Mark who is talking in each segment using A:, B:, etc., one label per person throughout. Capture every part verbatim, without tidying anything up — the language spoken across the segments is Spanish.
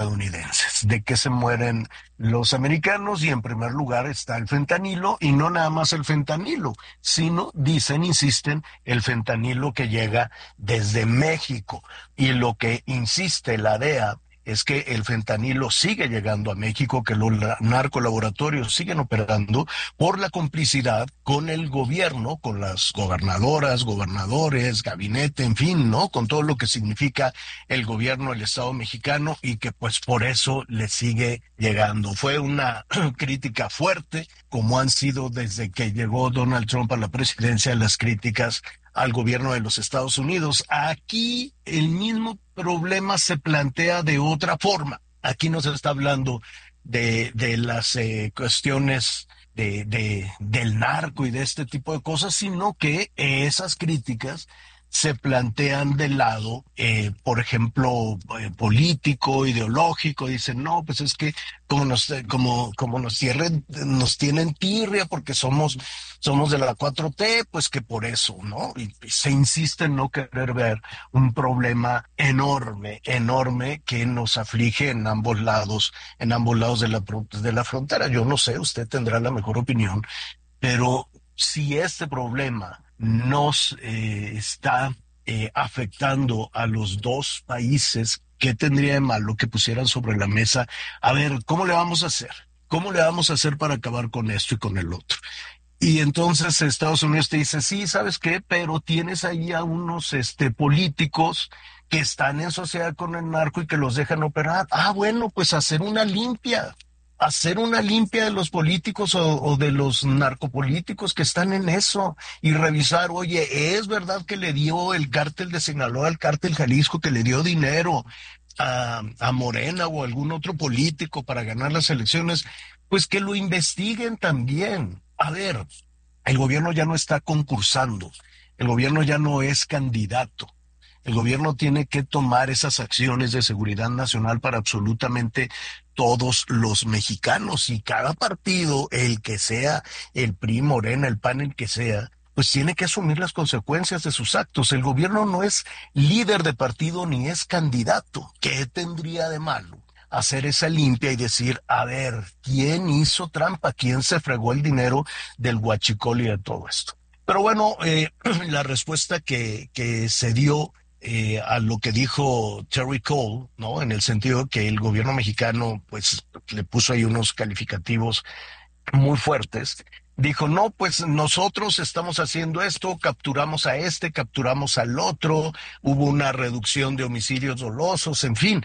A: estadounidenses, de que se mueren los americanos y en primer lugar está el fentanilo y no nada más el fentanilo, sino, dicen, insisten, el fentanilo que llega desde México. Y lo que insiste la D E A es que el fentanilo sigue llegando a México, que los narcolaboratorios siguen operando por la complicidad con el gobierno, con las gobernadoras, gobernadores, gabinete, en fin, ¿no? Con todo lo que significa el gobierno del Estado mexicano y que pues por eso le sigue llegando. Fue una crítica fuerte, como han sido desde que llegó Donald Trump a la presidencia, las críticas al gobierno de los Estados Unidos. Aquí el mismo problema se plantea de otra forma. Aquí no se está hablando de, de las eh, cuestiones de, de, del narco y de este tipo de cosas, sino que esas críticas se plantean del lado, eh, por ejemplo, eh, político, ideológico. Dicen, no, pues es que como nos, como, como nos, cierren, nos tienen tirria porque somos, somos de la cuatro T, pues que por eso, ¿no? Y, y se insiste en no querer ver un problema enorme, enorme que nos aflige en ambos lados, en ambos lados de la, de la frontera. Yo no sé, usted tendrá la mejor opinión, pero si este problema nos eh, está eh, afectando a los dos países, ¿qué tendría de malo que pusieran sobre la mesa? A ver, ¿cómo le vamos a hacer? ¿Cómo le vamos a hacer para acabar con esto y con el otro? Y entonces Estados Unidos te dice, sí, ¿sabes qué? Pero tienes ahí a unos este, políticos que están en sociedad con el narco y que los dejan operar. Ah, bueno, pues hacer una limpia, hacer una limpia de los políticos o, o de los narcopolíticos que están en eso y revisar, oye, ¿es verdad que le dio el cártel de Sinaloa, el cártel Jalisco, que le dio dinero a, a Morena o algún otro político para ganar las elecciones? Pues que lo investiguen también. A ver, el gobierno ya no está concursando, el gobierno ya no es candidato. El gobierno tiene que tomar esas acciones de seguridad nacional para absolutamente todos los mexicanos y cada partido, el que sea, el P R I, Morena, el P A N, el que sea, pues tiene que asumir las consecuencias de sus actos. El gobierno no es líder de partido ni es candidato. ¿Qué tendría de malo hacer esa limpia y decir, a ver, quién hizo trampa, quién se fregó el dinero del huachicol y de todo esto? Pero bueno, eh, la respuesta que, que se dio eh, a lo que dijo Terry Cole, ¿no? En el sentido que el gobierno mexicano, pues, le puso ahí unos calificativos muy fuertes. Dijo, no, pues nosotros estamos haciendo esto, capturamos a este, capturamos al otro, hubo una reducción de homicidios dolosos, en fin.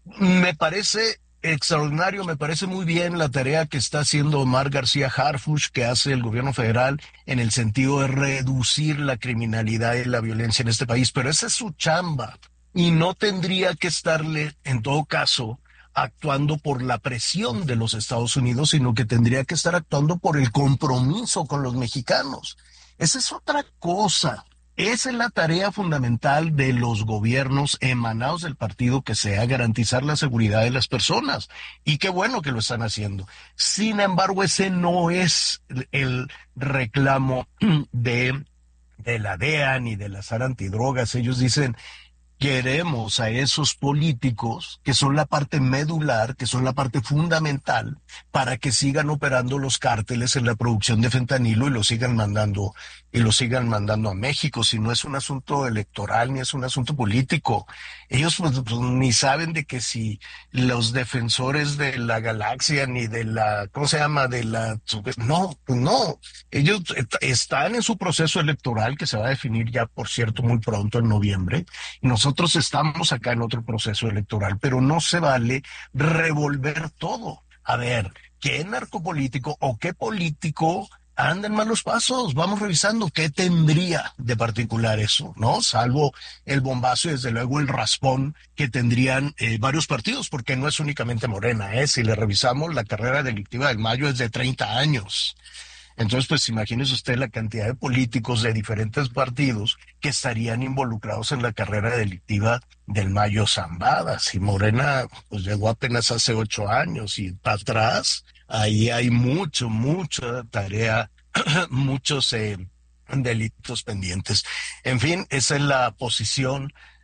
A: Me parece extraordinario, me parece muy bien la tarea que está haciendo Omar García Harfuch, que hace el gobierno federal en el sentido de reducir la criminalidad y la violencia en este país, pero esa es su chamba y no tendría que estarle, en todo caso, actuando por la presión de los Estados Unidos, sino que tendría que estar actuando por el compromiso con los mexicanos. Esa es otra cosa. Esa es la tarea fundamental de los gobiernos emanados del partido que sea, garantizar la seguridad de las personas. Y qué bueno que lo están haciendo. Sin embargo, ese no es el reclamo de, de la D E A ni de las antidrogas. Ellos dicen, queremos a esos políticos que son la parte medular, que son la parte fundamental para que sigan operando los cárteles en la producción de fentanilo y lo sigan mandando y lo sigan mandando a México. Si no es un asunto electoral ni es un asunto político, ellos pues, pues, ni saben de que si los defensores de la galaxia ni de la, ¿cómo se llama? De la, no, pues no. Ellos están en su proceso electoral que se va a definir ya, por cierto, muy pronto en noviembre. Nosotros estamos acá en otro proceso electoral, pero no se vale revolver todo. A ver, ¿qué narcopolítico o qué político anda en malos pasos? Vamos revisando qué tendría de particular eso, ¿no? Salvo el bombazo y desde luego el raspón que tendrían eh, varios partidos, porque no es únicamente Morena, ¿eh? Si le revisamos, la carrera delictiva del Mayo es de treinta años. Entonces, pues imagínese usted la cantidad de políticos de diferentes partidos que estarían involucrados en la carrera delictiva del Mayo Zambada. Si Morena pues llegó apenas hace ocho años y para atrás, ahí hay mucho, mucha tarea, muchos eh, delitos pendientes. En fin, esa es la posición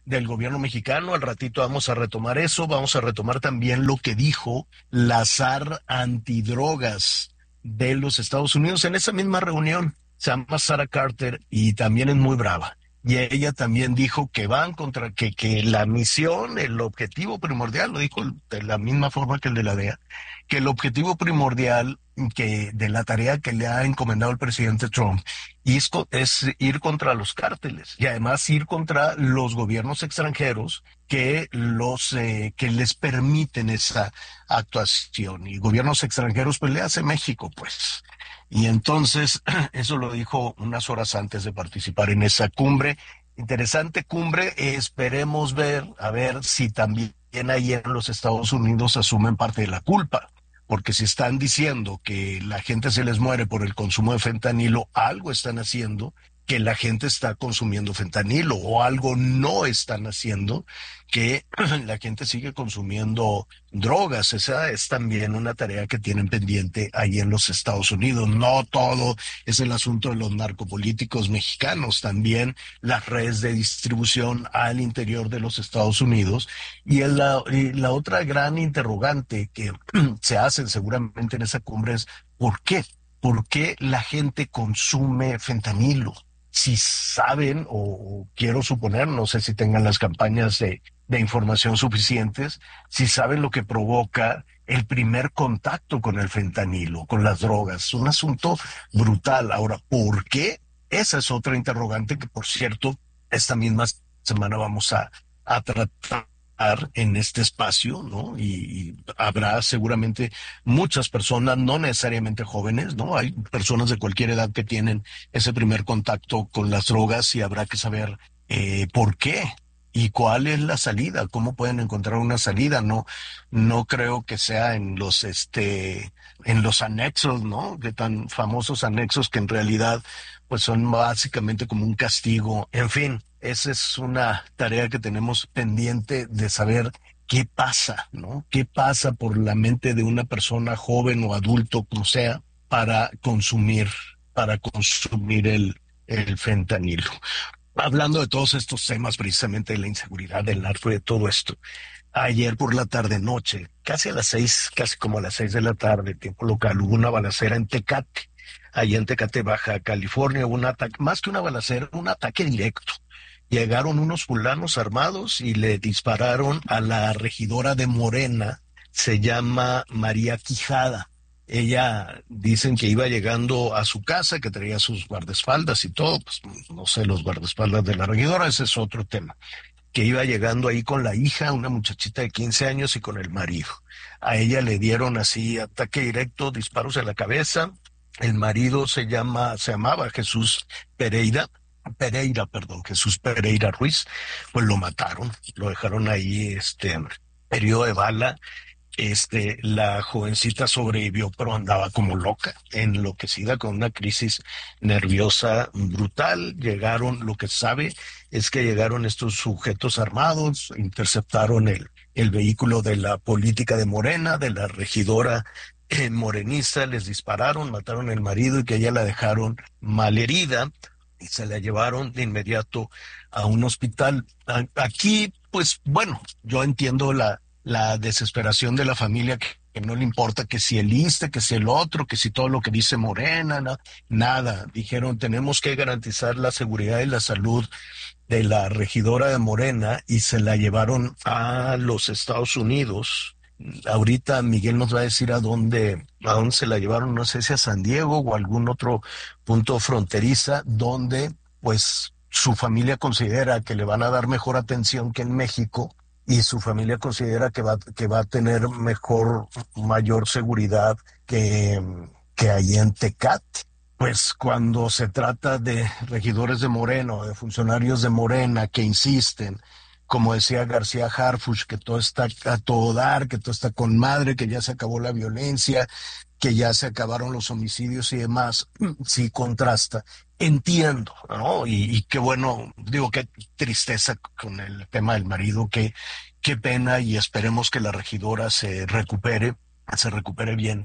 A: del gobierno mexicano. Al ratito vamos a retomar eso, vamos a retomar también lo que dijo la zar antidrogas de los Estados Unidos en esa misma reunión. Se llama Sarah Carter y también es muy brava. Y ella también dijo que van contra, que, que la misión, el objetivo primordial, lo dijo de la misma forma que el de la D E A, que el objetivo primordial que de la tarea que le ha encomendado el presidente Trump es, es ir contra los cárteles y además ir contra los gobiernos extranjeros que los eh, que les permiten esa actuación. Y gobiernos extranjeros, pues le hace México, pues. Y entonces, eso lo dijo unas horas antes de participar en esa cumbre. Interesante cumbre, esperemos ver, a ver si también ahí en los Estados Unidos asumen parte de la culpa, porque si están diciendo que la gente se les muere por el consumo de fentanilo, algo están haciendo que la gente está consumiendo fentanilo o algo no están haciendo que la gente sigue consumiendo drogas. Esa es también una tarea que tienen pendiente ahí en los Estados Unidos. No todo es el asunto de los narcopolíticos mexicanos, también las redes de distribución al interior de los Estados Unidos. Y la, y la otra gran interrogante que se hace seguramente en esa cumbre es ¿por qué? ¿Por qué la gente consume fentanilo? Si saben, o, o quiero suponer, no sé si tengan las campañas de, de información suficientes, si saben lo que provoca el primer contacto con el fentanilo, con las drogas. Es un asunto brutal. Ahora, ¿por qué? Esa es otra interrogante que, por cierto, esta misma semana vamos a, a tratar en este espacio, ¿no? Y, y habrá seguramente muchas personas, no necesariamente jóvenes, ¿no? Hay personas de cualquier edad que tienen ese primer contacto con las drogas y habrá que saber eh, por qué y cuál es la salida, cómo pueden encontrar una salida. No, no creo que sea en los, este, en los anexos, ¿no? De tan famosos anexos que en realidad, pues son básicamente como un castigo. En fin, esa es una tarea que tenemos pendiente de saber qué pasa, ¿no? ¿Qué pasa por la mente de una persona joven o adulto, como sea, para consumir, para consumir el, el fentanilo? Hablando de todos estos temas, precisamente de la inseguridad, del narco y de todo esto, ayer por la tarde noche, casi a las seis, casi como a las seis de la tarde, tiempo local, hubo una balacera en Tecate, allá en Tecate, Baja California, hubo un ataque, más que una balacera, un ataque directo. Llegaron unos fulanos armados y le dispararon a la regidora de Morena, se llama María Quijada. Ella dicen que iba llegando a su casa, que traía sus guardaespaldas y todo, pues no sé, los guardaespaldas de la regidora, ese es otro tema, que iba llegando ahí con la hija, una muchachita de quince años y con el marido. A ella le dieron así ataque directo, disparos en la cabeza. El marido se llama, se llamaba Jesús Pereira, Pereira, perdón, Jesús Pereira Ruiz, pues lo mataron, lo dejaron ahí, este, herido de bala. Este, la jovencita sobrevivió, pero andaba como loca, enloquecida, con una crisis nerviosa brutal. Llegaron, lo que se sabe es que llegaron estos sujetos armados, interceptaron el, el vehículo de la política de Morena, de la regidora eh, morenista, les dispararon, mataron al marido y que ella la dejaron malherida y se la llevaron de inmediato a un hospital. A- Aquí, pues bueno, yo entiendo la la desesperación de la familia que, que no le importa que si el ISSSTE, que si el otro, que si todo lo que dice Morena, na- nada. Dijeron, tenemos que garantizar la seguridad y la salud de la regidora de Morena y se la llevaron a los Estados Unidos. Ahorita Miguel nos va a decir a dónde, a dónde se la llevaron, no sé si a San Diego o algún otro punto fronteriza donde pues su familia considera que le van a dar mejor atención que en México y su familia considera que va, que va a tener mejor, mayor seguridad que, que ahí en Tecate. Pues cuando se trata de regidores de Moreno, de funcionarios de Morena que insisten, como decía García Harfuch, que todo está a todo dar, que todo está con madre, que ya se acabó la violencia, que ya se acabaron los homicidios y demás, sí contrasta. Entiendo, ¿no? Y, y qué bueno, digo, qué tristeza con el tema del marido, qué, qué pena y esperemos que la regidora se recupere, se recupere bien.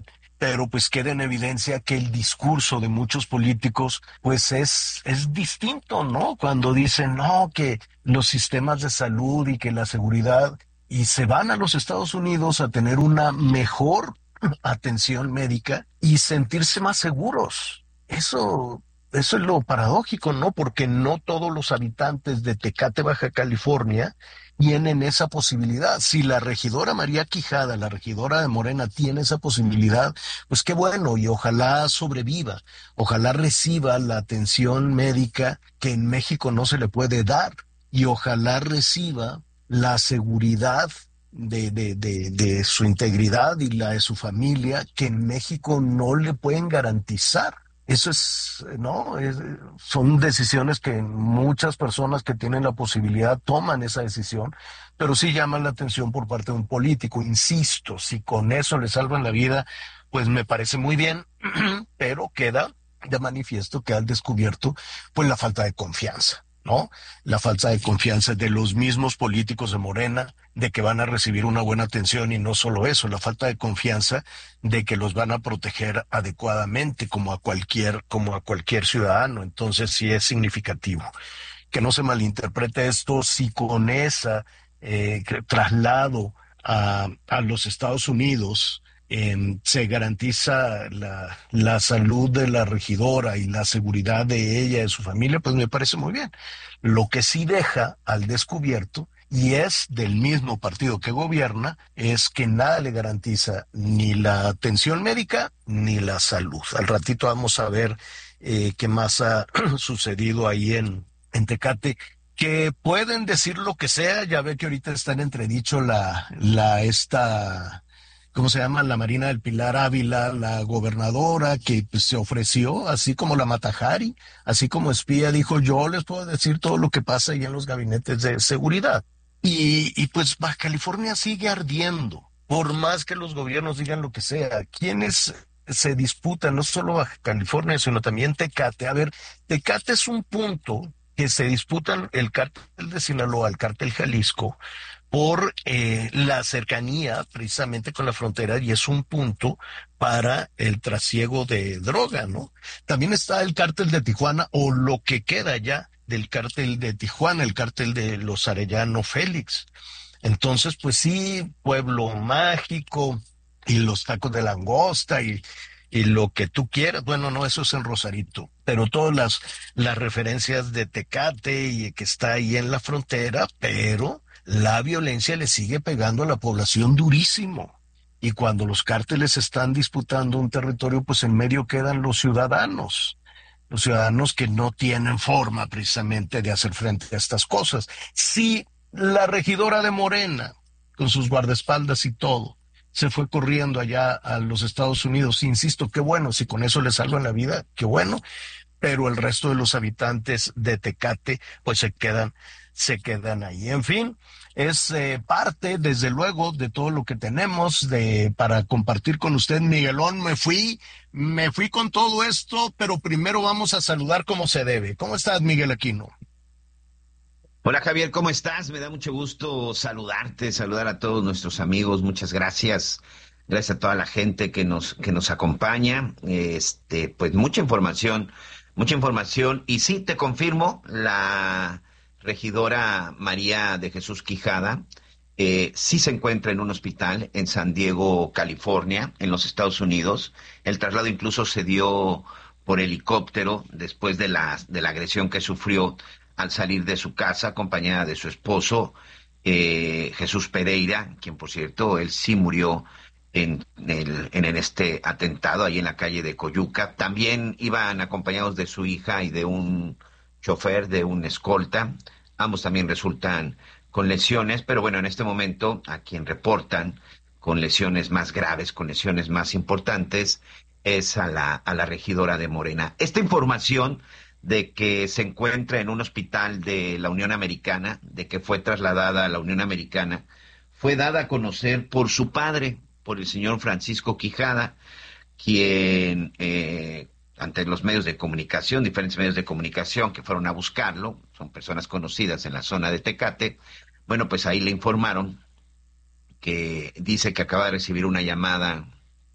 A: pero pues queda en evidencia que el discurso de muchos políticos pues es, es distinto, ¿no? Cuando dicen, no, que los sistemas de salud y que la seguridad, y se van a los Estados Unidos a tener una mejor atención médica y sentirse más seguros. Eso, eso es lo paradójico, ¿no? Porque no todos los habitantes de Tecate, Baja California, tienen esa posibilidad. Si la regidora María Quijada, la regidora de Morena, tiene esa posibilidad, pues qué bueno, y ojalá sobreviva, ojalá reciba la atención médica que en México no se le puede dar, y ojalá reciba la seguridad de, de, de, de su integridad y la de su familia que en México no le pueden garantizar. Eso es, ¿no? Es- son decisiones que muchas personas que tienen la posibilidad toman esa decisión, pero sí llaman la atención por parte de un político. Insisto, si con eso le salvan la vida, pues me parece muy bien, pero queda de manifiesto que han descubierto pues la falta de confianza, ¿no? La falta de confianza de los mismos políticos de Morena, de que van a recibir una buena atención, y no solo eso, la falta de confianza de que los van a proteger adecuadamente como a cualquier, como a cualquier ciudadano. Entonces sí es significativo. Que no se malinterprete esto, si con esa eh, que- traslado a, a los Estados Unidos em, se garantiza la, la salud de la regidora y la seguridad de ella y de su familia, pues me parece muy bien. Lo que sí deja al descubierto, y es del mismo partido que gobierna, es que nada le garantiza ni la atención médica ni la salud. Al ratito vamos a ver eh, qué más ha sucedido ahí en, en Tecate, que pueden decir lo que sea. Ya ve que ahorita está en entredicho la, la, esta, ¿cómo se llama? La Marina del Pilar Ávila, la gobernadora, que pues, se ofreció, así como la Matajari, así como espía, dijo, yo les puedo decir todo lo que pasa ahí en los gabinetes de seguridad. Y, y pues Baja California sigue ardiendo, por más que los gobiernos digan lo que sea. ¿Quiénes se disputan? No solo Baja California, sino también Tecate. A ver, Tecate es un punto que se disputan el cártel de Sinaloa, el cártel Jalisco, por eh, la cercanía precisamente con la frontera, y es un punto para el trasiego de droga, ¿no? También está el cártel de Tijuana, o lo que queda ya del cártel de Tijuana, el cártel de los Arellano Félix. Entonces, pues sí, pueblo mágico y los tacos de langosta y, y lo que tú quieras. Bueno, no, eso es en Rosarito, pero todas las, las referencias de Tecate y que está ahí en la frontera, pero la violencia le sigue pegando a la población durísimo. Y cuando los cárteles están disputando un territorio, pues en medio quedan los ciudadanos, los ciudadanos que no tienen forma precisamente de hacer frente a estas cosas. Si la regidora de Morena, con sus guardaespaldas y todo, se fue corriendo allá a los Estados Unidos, insisto, qué bueno, si con eso le salvan la vida, qué bueno, pero el resto de los habitantes de Tecate pues se quedan, se quedan ahí. En fin, es eh, parte, desde luego, de todo lo que tenemos de para compartir con usted, Miguelón. Me fui, me fui con todo esto, pero primero vamos a saludar como se debe. ¿Cómo estás, Miguel Aquino?
B: Hola Javier, ¿cómo estás? Me da mucho gusto saludarte, saludar a todos nuestros amigos. Muchas gracias. Gracias a toda la gente que nos, que nos acompaña. Este, pues mucha información, mucha información. Y sí, te confirmo, la regidora María de Jesús Quijada eh, sí se encuentra en un hospital en San Diego, California, en los Estados Unidos. El traslado incluso se dio por helicóptero después de la, de la agresión que sufrió al salir de su casa, acompañada de su esposo, eh, Jesús Pereira, quien por cierto, él sí murió en, el, en este atentado ahí en la calle de Coyuca. También iban acompañados de su hija y de un chofer, de un escolta. Ambos también resultan con lesiones, pero bueno, en este momento a quien reportan con lesiones más graves, con lesiones más importantes, es a la, a la regidora de Morena. Esta información de que se encuentra en un hospital de la Unión Americana, de que fue trasladada a la Unión Americana, fue dada a conocer por su padre, por el señor Francisco Quijada, quien eh, ante los medios de comunicación, diferentes medios de comunicación que fueron a buscarlo, son personas conocidas en la zona de Tecate, bueno, pues ahí le informaron que dice que acaba de recibir una llamada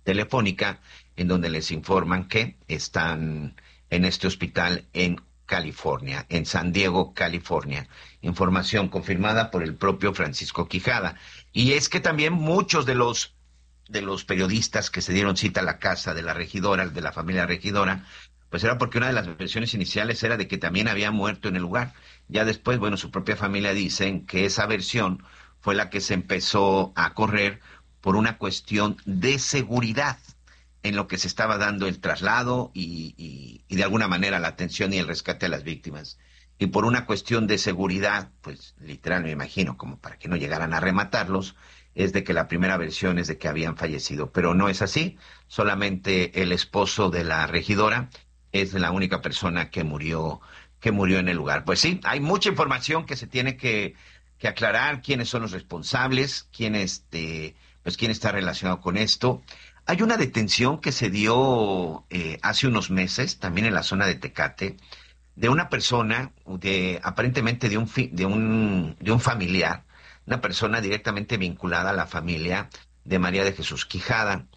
B: telefónica en donde les informan que están en este hospital en California, en San Diego, California. Información confirmada por el propio Francisco Quijada. Y es que también muchos de los de los periodistas que se dieron cita a la casa de la regidora, de la familia regidora, pues era porque una de las versiones iniciales era de que también había muerto en el lugar. Ya después, bueno, su propia familia dicen que esa versión fue la que se empezó a correr por una cuestión de seguridad en lo que se estaba dando el traslado y, y, y de alguna manera la atención y el rescate a las víctimas. Y por una cuestión de seguridad, pues literal me imagino, como para que no llegaran a rematarlos, es de que la primera versión es de que habían fallecido, pero no es así. Solamente el esposo de la regidora es la única persona que murió, que murió en el lugar. Pues sí, hay mucha información que se tiene que, que aclarar, quiénes son los responsables, quién este, pues quién está relacionado con esto. Hay una detención que se dio eh, hace unos meses, también en la zona de Tecate, de una persona, de aparentemente de un fi- de un de un familiar, una persona directamente vinculada a la familia de María de Jesús Quijada.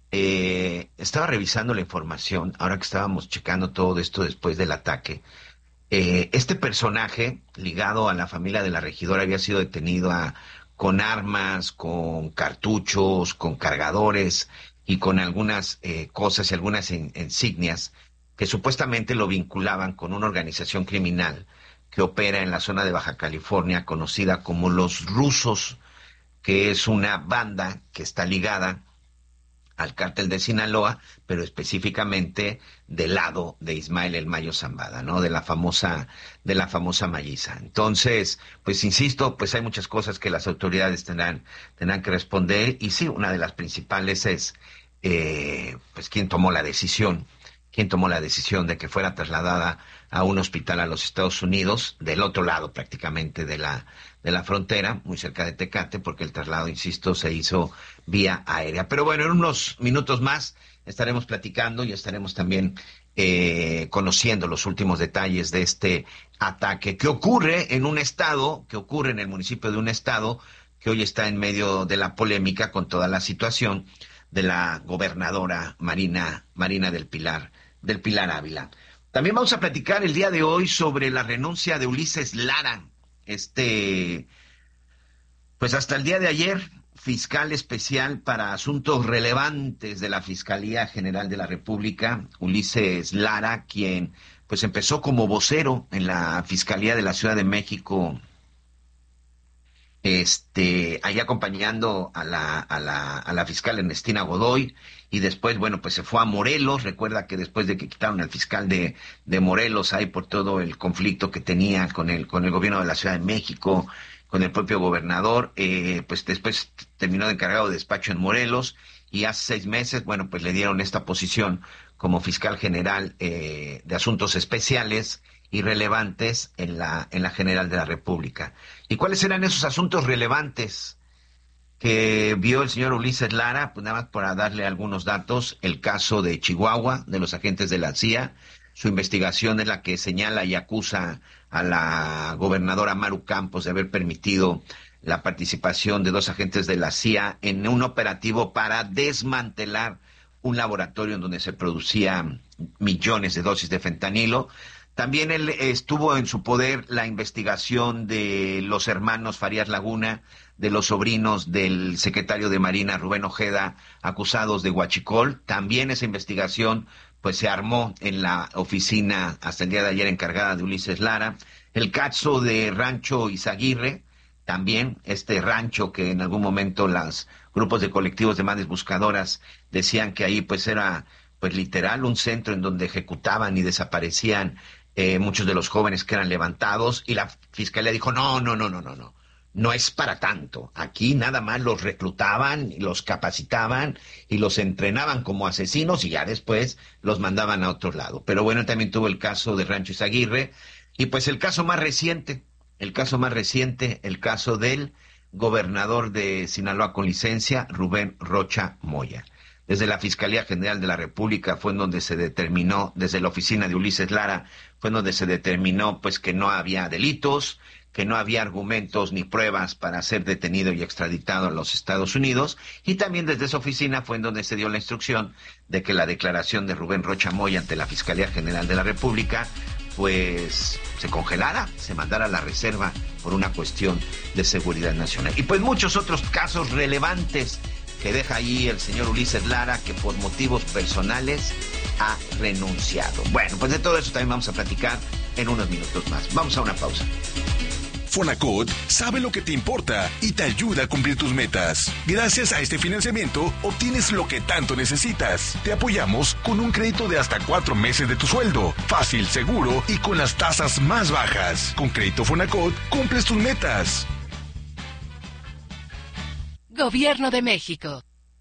B: Eh, estaba revisando la información, ahora que estábamos checando todo esto después del ataque. Eh, este personaje, ligado a la familia de la regidora, había sido detenido a- con armas, con cartuchos, con cargadores y con algunas eh, cosas y algunas in- insignias que supuestamente lo vinculaban con una organización criminal que opera en la zona de Baja California, conocida como Los Rusos, que es una banda que está ligada al cártel de Sinaloa, pero específicamente del lado de Ismael El Mayo Zambada, ¿no? De la famosa, de la famosa Mayiza. Entonces, pues insisto, pues hay muchas cosas que las autoridades tendrán, tendrán que responder, y sí, una de las principales es, eh, pues quién tomó la decisión, quién tomó la decisión de que fuera trasladada a un hospital a los Estados Unidos, del otro lado prácticamente de la, de la frontera, muy cerca de Tecate, porque el traslado, insisto, se hizo vía aérea. Pero bueno, en unos minutos más estaremos platicando y estaremos también eh, conociendo los últimos detalles de este ataque que ocurre en un estado, que ocurre en el municipio de un estado que hoy está en medio de la polémica con toda la situación de la gobernadora Marina, Marina del Pilar, del Pilar Ávila. También vamos a platicar el día de hoy sobre la renuncia de Ulises Lara, este, pues hasta el día de ayer, fiscal especial para asuntos relevantes de la Fiscalía General de la República, Ulises Lara, quien pues empezó como vocero en la Fiscalía de la Ciudad de México, este, ahí acompañando a la, a la, a la fiscal Ernestina Godoy, y después, bueno, pues se fue a Morelos. Recuerda que después de que quitaron al fiscal de, de Morelos, ahí por todo el conflicto que tenía con el, con el gobierno de la Ciudad de México, con el propio gobernador, eh, pues después terminó de encargado de despacho en Morelos, y hace seis meses, bueno, pues le dieron esta posición como fiscal general eh, de asuntos especiales y relevantes en la, en la General de la República. ¿Y cuáles eran esos asuntos relevantes que vio el señor Ulises Lara? Pues nada más para darle algunos datos: el caso de Chihuahua, de los agentes de la C I A. Su investigación es la que señala y acusa a la gobernadora Maru Campos de haber permitido la participación de dos agentes de la C I A en un operativo para desmantelar un laboratorio en donde se producían millones de dosis de fentanilo. También él estuvo en su poder la investigación de los hermanos Farías Laguna, de los sobrinos del secretario de Marina, Rubén Ojeda, acusados de huachicol. También esa investigación pues se armó en la oficina hasta el día de ayer encargada de Ulises Lara. El caso de Rancho Izaguirre, también este rancho que en algún momento los grupos de colectivos de madres buscadoras decían que ahí pues era pues literal un centro en donde ejecutaban y desaparecían eh, muchos de los jóvenes que eran levantados, y la fiscalía dijo no, no, no, no, no, no, no es para tanto. Aquí nada más los reclutaban, y los capacitaban y los entrenaban como asesinos, y ya después los mandaban a otro lado. Pero bueno, también tuvo el caso de Rancho Izaguirre, y pues el caso más reciente, el caso más reciente, el caso del gobernador de Sinaloa con licencia, Rubén Rocha Moya. Desde la Fiscalía General de la República fue en donde se determinó, desde la oficina de Ulises Lara, fue en donde se determinó pues que no había delitos, que no había argumentos ni pruebas para ser detenido y extraditado a los Estados Unidos, y también desde esa oficina fue en donde se dio la instrucción de que la declaración de Rubén Rocha Moya ante la Fiscalía General de la República pues se congelara, se mandara a la reserva por una cuestión de seguridad nacional. Y pues muchos otros casos relevantes que deja ahí el señor Ulises Lara, que por motivos personales ha renunciado. Bueno, pues de todo eso también vamos a platicar en unos minutos más. Vamos a una pausa.
C: Fonacot sabe lo que te importa y te ayuda a cumplir tus metas. Gracias a este financiamiento, obtienes lo que tanto necesitas. Te apoyamos con un crédito de hasta cuatro meses de tu sueldo. Fácil, seguro y con las tasas más bajas. Con Crédito Fonacot, cumples tus metas.
D: Gobierno de México.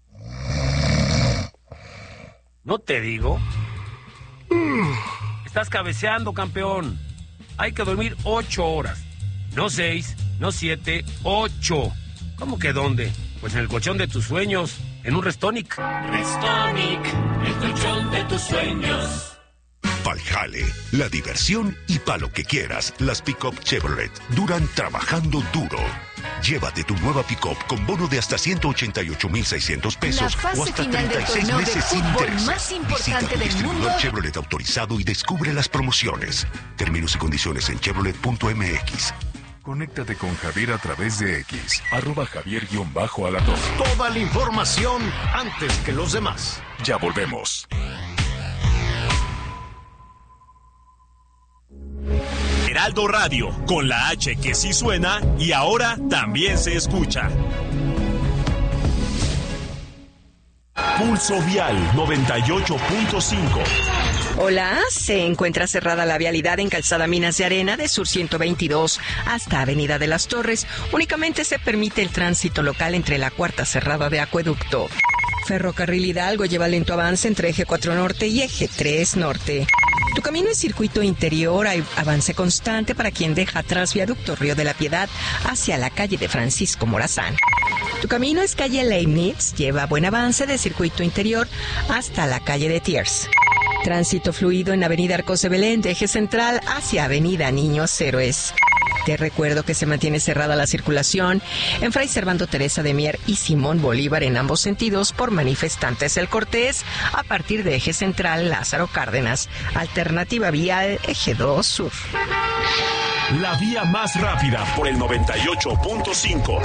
E: ¿No te digo? Estás cabeceando, campeón. Hay que dormir ocho horas. No seis, no siete, ocho. ¿Cómo que dónde? Pues en el colchón de tus sueños, en un Restonic.
F: Restonic, el colchón de tus sueños.
G: Pa'l jale, la diversión y pa' lo que quieras, las pick-up Chevrolet duran trabajando duro. Llévate tu nueva pick-up con bono de hasta ciento ochenta y ocho mil seiscientos pesos o hasta treinta y seis meses sin intereses.
D: Más importante
G: Visita tu
D: del
G: distribuidor
D: mundo.
G: Chevrolet autorizado y descubre las promociones. Términos y condiciones en chevrolet punto m x.
H: Conéctate con Javier a través de X, arroba Javier-Alatón.
A: Toda la información antes que los demás.
H: Ya volvemos.
I: Heraldo Radio, con la H que sí suena y ahora también se escucha. Pulso Vial noventa y ocho punto cinco.
J: Hola, se encuentra cerrada la vialidad en Calzada Minas de Arena de Sur ciento veintidós hasta Avenida de las Torres. Únicamente se permite el tránsito local entre la Cuarta Cerrada de Acueducto. Ferrocarril Hidalgo lleva lento avance entre Eje cuatro Norte y Eje tres Norte. Tu camino es circuito interior, hay avance constante para quien deja atrás Viaducto Río de la Piedad hacia la calle de Francisco Morazán. Tu camino es calle Leibniz, lleva buen avance de circuito interior hasta la calle de Thiers. Tránsito fluido en Avenida Arcos de Belén de Eje Central hacia Avenida Niños Héroes. Te recuerdo que se mantiene cerrada la circulación en Fray Servando Teresa de Mier y Simón Bolívar en ambos sentidos por manifestantes. El corte es a partir de Eje Central Lázaro Cárdenas. Alternativa vial Eje dos Sur.
I: La vía más rápida por el noventa y ocho punto cinco.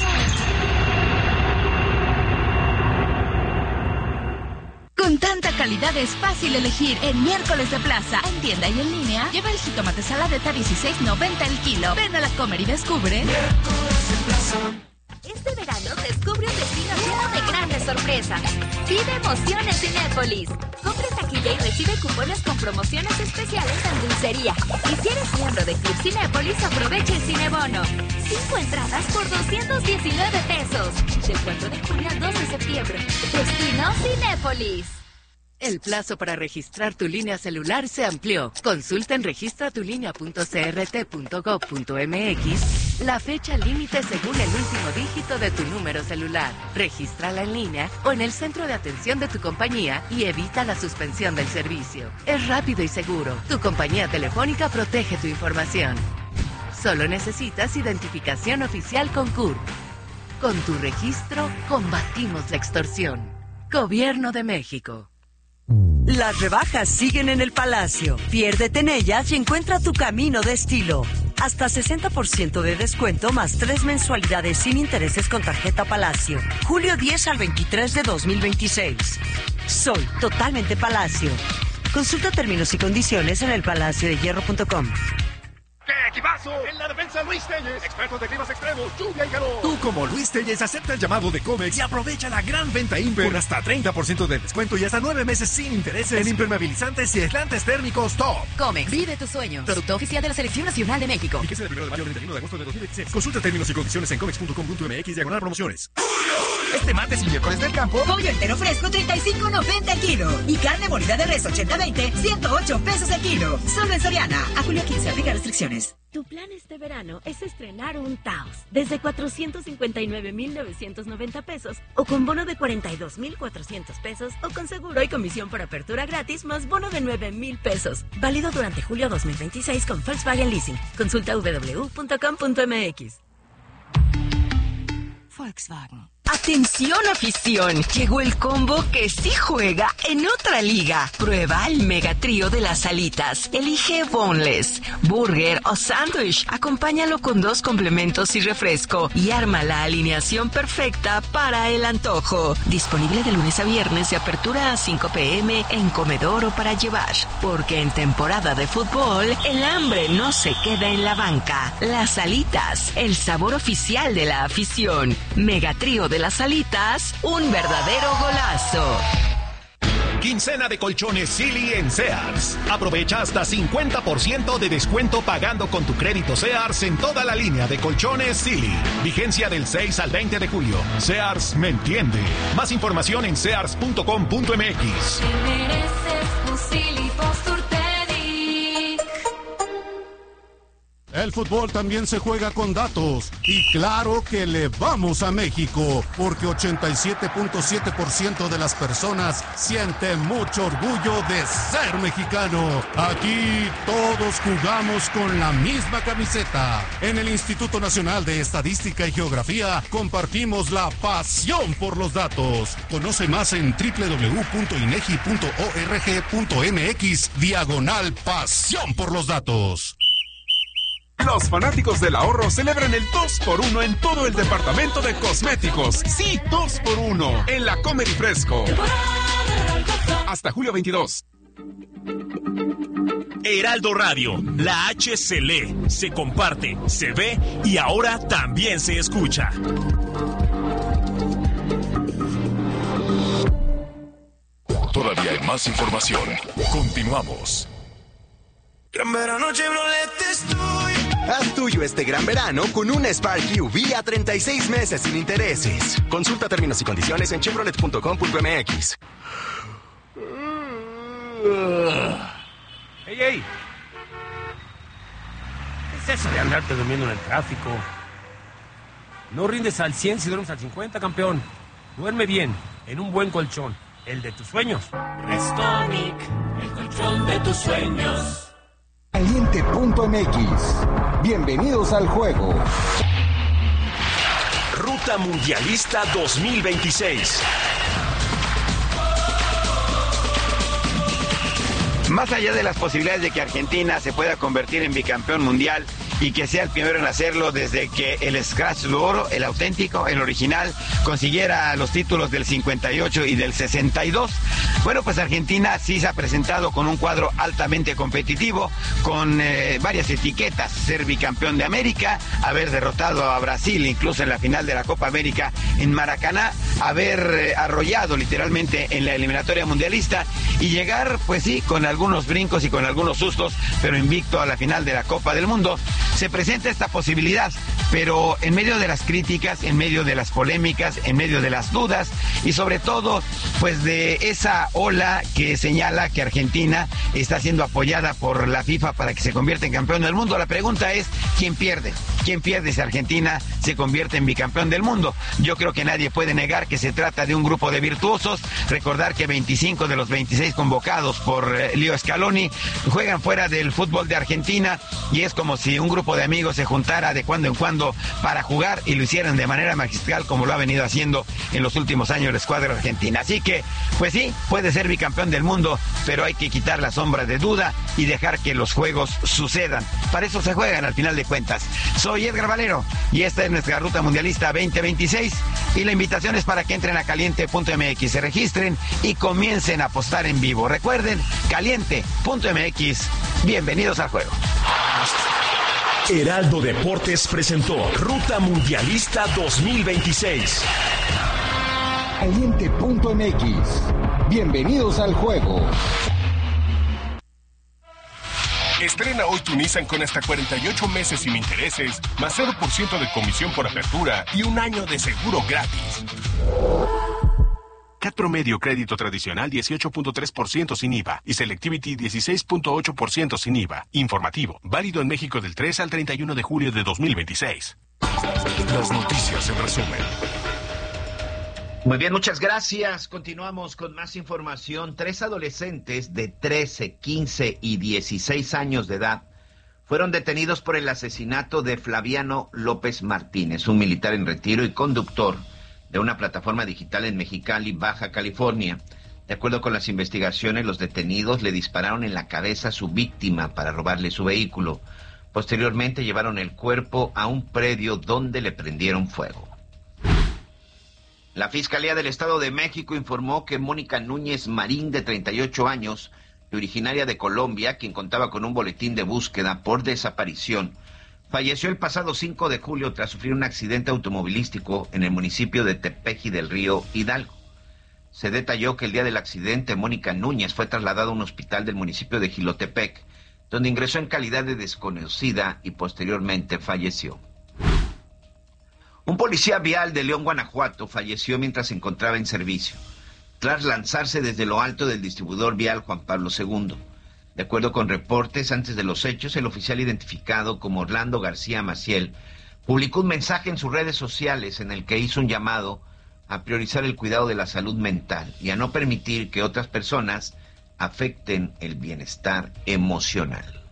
K: Con tanta calidad es fácil elegir en Miércoles de Plaza. En tienda y en línea, lleva el jitomate saladeta dieciséis noventa el kilo. Ven a la Comer y descubre.
F: Miércoles de Plaza.
L: Este verano descubre un destino lleno de grandes sorpresas. Vive emociones Cinépolis. Compra taquilla y recibe cupones con promociones especiales en dulcería. Y si eres miembro de Club Cinépolis, aprovecha el Cinebono. Cinco entradas por doscientos diecinueve pesos. Del cuatro de junio al dos de septiembre. Destino Cinépolis.
D: El plazo para registrar tu línea celular se amplió. Consulta en registra tu línea punto c r t punto gov punto m x la fecha límite según el último dígito de tu número celular. Regístrala en línea o en el centro de atención de tu compañía y evita la suspensión del servicio. Es rápido y seguro. Tu compañía telefónica protege tu información. Solo necesitas identificación oficial con C U R. Con tu registro, combatimos la extorsión. Gobierno de México.
M: Las rebajas siguen en el Palacio. Piérdete en ellas y encuentra tu camino de estilo. Hasta sesenta por ciento de descuento más tres mensualidades sin intereses con tarjeta Palacio. Julio diez al veintitrés de dos mil veintiséis. Soy totalmente Palacio. Consulta términos y condiciones en el palacio de hierro punto com.
N: ¡Qué equipazo! En la defensa Luis Telles, expertos de climas extremos, lluvia y calor. Tú como Luis Telles acepta el llamado de Comex y aprovecha la gran venta Imper con hasta treinta por ciento de descuento y hasta nueve meses sin intereses en impermeabilizantes y aislantes térmicos top.
O: Comex, vive tus sueños. Producto oficial de la Selección Nacional de México.
N: Y que sea del primero de mayo al treinta y uno de agosto de dos mil veintiséis. Consulta términos y condiciones en comex punto com punto m x diagonal promociones.
P: este martes y miércoles del campo, pollo entero fresco treinta y cinco noventa el kilo. Y carne molida de res ochenta veinte, ciento ocho pesos el kilo. Solo en Soriana. A julio quince, aplica restricciones.
Q: Tu plan este verano es estrenar un Taos desde cuatrocientos cincuenta y nueve mil novecientos noventa pesos o con bono de cuarenta y dos mil cuatrocientos pesos o con seguro y comisión por apertura gratis más bono de nueve mil pesos. Válido durante julio dos mil veintiséis con Volkswagen Leasing. Consulta w w w punto com punto m x.
J: Volkswagen. Atención afición, llegó el combo que sí juega en otra liga. Prueba el mega trío de las alitas. Elige boneless, burger o sándwich. Acompáñalo con dos complementos y refresco y arma la alineación perfecta para el antojo. Disponible de lunes a viernes de apertura a cinco p m en comedor o para llevar. Porque en temporada de fútbol, el hambre no se queda en la banca. Las alitas, el sabor oficial de la afición. Mega trío de las alitas, un verdadero golazo.
R: Quincena de colchones Silly en Sears. Aprovecha hasta cincuenta por ciento de descuento pagando con tu crédito Sears en toda la línea de colchones Silly. Vigencia del seis al veinte de julio. Sears me entiende. Más información en sears punto com punto m x.
S: El fútbol también se juega con datos y claro que le vamos a México porque ochenta y siete punto siete por ciento de las personas siente mucho orgullo de ser mexicano. Aquí todos jugamos con la misma camiseta. En el Instituto Nacional de Estadística y Geografía compartimos la pasión por los datos. Conoce más en w w w punto inegi punto org punto m x diagonal pasión por los datos.
T: Los fanáticos del ahorro celebran el dos por uno en todo el departamento de cosméticos. Sí, dos por uno en la Comer y Fresco. Hasta julio veintidós.
I: Heraldo Radio, la H se lee, se comparte, se ve y ahora también se escucha.
H: Todavía hay más información. Continuamos.
U: Gran verano Chevrolet estoy. Haz tuyo este gran verano con un Spark U V a treinta y seis meses sin intereses. Consulta términos y condiciones en chevrolet punto com punto m x.
E: ¡Ey, ey! ¿Qué es eso de andarte durmiendo en el tráfico? No rindes al cien si duermes al cincuenta, campeón. Duerme bien, en un buen colchón, el de tus sueños.
F: Restonic, el colchón de tus sueños.
V: Caliente punto m x. Bienvenidos al juego.
I: Ruta Mundialista dos mil veintiséis.
W: Más allá de las posibilidades de que Argentina se pueda convertir en bicampeón mundial y que sea el primero en hacerlo desde que el Scratch de Oro, el auténtico, el original, consiguiera los títulos del cincuenta y ocho y del sesenta y dos. Bueno, pues Argentina sí se ha presentado con un cuadro altamente competitivo, con eh, varias etiquetas: ser bicampeón de América, haber derrotado a Brasil incluso en la final de la Copa América en Maracaná, haber eh, arrollado literalmente en la eliminatoria mundialista y llegar, pues sí, con algunos brincos y con algunos sustos, pero invicto a la final de la Copa del Mundo. Se presenta esta posibilidad, pero en medio de las críticas, en medio de las polémicas, en medio de las dudas y sobre todo, pues de esa ola que señala que Argentina está siendo apoyada por la FIFA para que se convierta en campeón del mundo. La pregunta es, ¿quién pierde? ¿Quién pierde si Argentina se convierte en bicampeón del mundo? Yo creo que nadie puede negar que se trata de un grupo de virtuosos. Recordar que veinticinco de los veintiséis convocados por eh, Leo Scaloni juegan fuera del fútbol de Argentina y es como si un grupo de amigos se juntara de cuando en cuando para jugar y lo hicieran de manera magistral como lo ha venido haciendo en los últimos años la escuadra argentina. Así que, pues sí, puede ser bicampeón del mundo, pero hay que quitar la sombra de duda y dejar que los juegos sucedan. Para eso se juegan al final de cuentas. Soy Edgar Valero y esta es nuestra Ruta Mundialista veinte veintiséis y la invitación es para que entren a caliente punto m x, se registren y comiencen a apostar en vivo. Recuerden, caliente punto m x. Bienvenidos al juego.
I: Heraldo Deportes presentó Ruta Mundialista dos mil veintiséis.
V: Caliente punto m x. Bienvenidos al juego.
B: Estrena hoy tu Nissan con hasta cuarenta y ocho meses sin intereses, más cero por ciento de comisión por apertura y un año de seguro gratis. C A T promedio crédito tradicional dieciocho punto tres por ciento sin I V A y Selectivity dieciséis punto ocho por ciento sin I V A. Informativo, válido en México del tres al treinta y uno de julio de dos mil veintiséis.
H: Las noticias en resumen.
C: Muy bien, muchas gracias. Continuamos con más información. Tres adolescentes de trece, quince y dieciséis años de edad fueron detenidos por el asesinato de Flaviano López Martínez, un militar en retiro y conductor de una plataforma digital en Mexicali, Baja California. De acuerdo con las investigaciones, los detenidos le dispararon en la cabeza a su víctima para robarle su vehículo. Posteriormente llevaron el cuerpo a un predio donde le prendieron fuego. La Fiscalía del Estado de México informó que Mónica Núñez Marín, de treinta y ocho años, originaria de Colombia, quien contaba con un boletín de búsqueda por desaparición, falleció el pasado cinco de julio tras sufrir un accidente automovilístico en el municipio de Tepeji del Río, Hidalgo. Se detalló que el día del accidente, Mónica Núñez fue trasladada a un hospital del municipio de Jilotepec, donde ingresó en calidad de desconocida y posteriormente falleció. Un policía vial de León, Guanajuato, falleció mientras se encontraba en servicio, tras lanzarse desde lo alto del distribuidor vial Juan Pablo segundo. De acuerdo con reportes, antes de los hechos, el oficial identificado como Orlando García Maciel publicó un mensaje en sus redes sociales en el que hizo un llamado a priorizar el cuidado de la salud mental y a no permitir que otras personas afecten el bienestar emocional.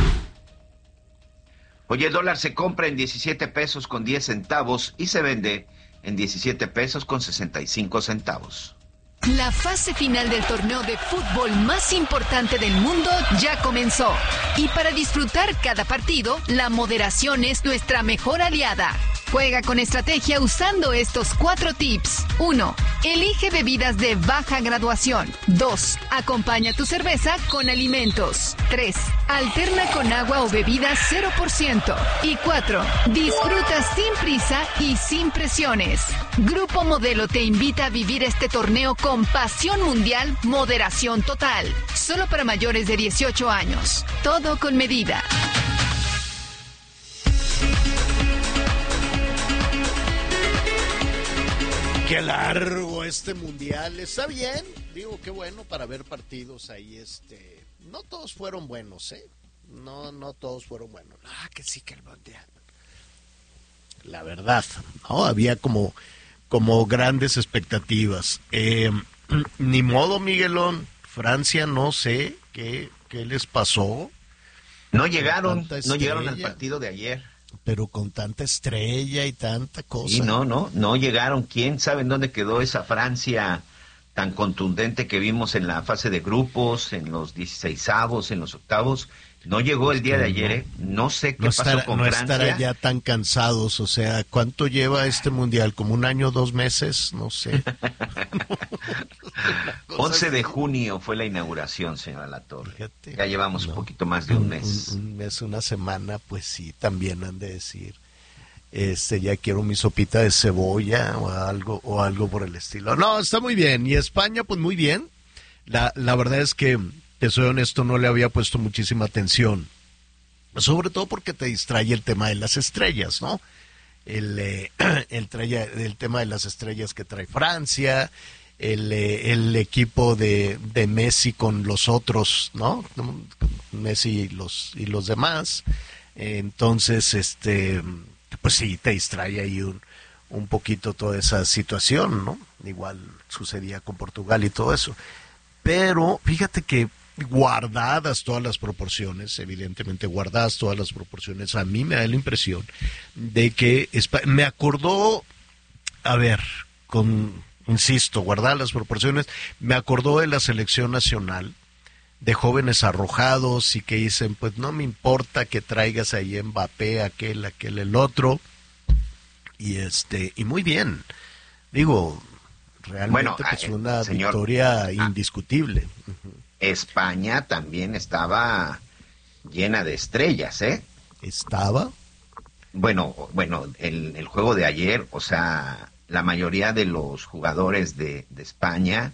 C: Hoy el dólar se compra en diecisiete pesos con diez centavos y se vende en diecisiete pesos con sesenta y cinco centavos.
D: La fase final del torneo de fútbol más importante del mundo ya comenzó. Y para disfrutar cada partido, la moderación es nuestra mejor aliada. Juega con estrategia usando estos cuatro tips. uno. Elige bebidas de baja graduación. dos. Acompaña tu cerveza con alimentos. tres. Alterna con agua o bebidas cero por ciento. Y cuatro. Disfruta sin prisa y sin presiones. Grupo Modelo te invita a vivir este torneo con pasión mundial, moderación total. Solo para mayores de dieciocho años. Todo con medida.
A: Qué largo este mundial. Está bien, digo, qué bueno para ver partidos ahí. Este, no todos fueron buenos, ¿eh? No, no todos fueron buenos. Ah, que sí que el mundial. La verdad, no, había como, como grandes expectativas. Eh, ni modo, Miguelón. Francia, no sé qué, qué les pasó.
C: No llegaron, no llegaron al partido de ayer.
A: Pero con tanta estrella y tanta cosa.
C: Y no, no, no llegaron. ¿Quién sabe en dónde quedó esa Francia tan contundente que vimos en la fase de grupos, en los dieciseisavos, en los octavos? No llegó el día de ayer, ¿eh? No sé qué
A: no
C: pasó
A: estará,
C: con
A: no
C: Francia.
A: No estarán ya tan cansados, o sea, ¿cuánto lleva este mundial? ¿Como un año, dos meses? No sé.
C: once de junio fue la inauguración, señora Latorre. Fíjate, ya llevamos no, un poquito más de un, un mes.
A: Un, un mes, una semana, pues sí, también han de decir, este, ya quiero mi sopita de cebolla o algo, o algo por el estilo. No, está muy bien. Y España, pues muy bien. La, la verdad es que, te soy honesto, no le había puesto muchísima atención. Sobre todo porque te distrae el tema de las estrellas, ¿no? El, eh, el, trae, el tema de las estrellas que trae Francia, el, eh, el equipo de, de Messi con los otros, ¿no? Messi y los, y los demás. Entonces, este, pues sí, te distrae ahí un, un poquito toda esa situación, ¿no? Igual sucedía con Portugal y todo eso. Pero fíjate que guardadas todas las proporciones, evidentemente guardadas todas las proporciones, a mí me da la impresión de que me acordó, a ver, con, insisto, guardadas las proporciones, me acordó de la selección nacional, de jóvenes arrojados y que dicen, pues no me importa que traigas ahí Mbappé, aquel, aquel, el otro, y este, y muy bien, digo, realmente
C: bueno,
A: pues
C: eh,
A: una
C: señor,
A: victoria
C: ah,
A: indiscutible. Uh-huh.
C: España también estaba llena de estrellas, ¿eh?
A: ¿Estaba?
C: Bueno, bueno, el, el juego de ayer, o sea, la mayoría de los jugadores de, de España